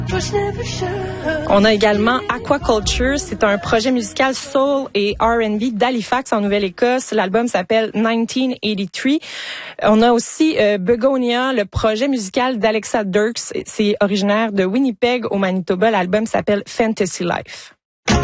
On a également Aquaculture, c'est un projet musical soul et R&B d'Halifax en Nouvelle-Écosse. L'album s'appelle 1983. On a aussi Begonia, le projet musical d'Alexa Dirks. C'est originaire de Winnipeg au Manitoba. L'album s'appelle Fantasy Life.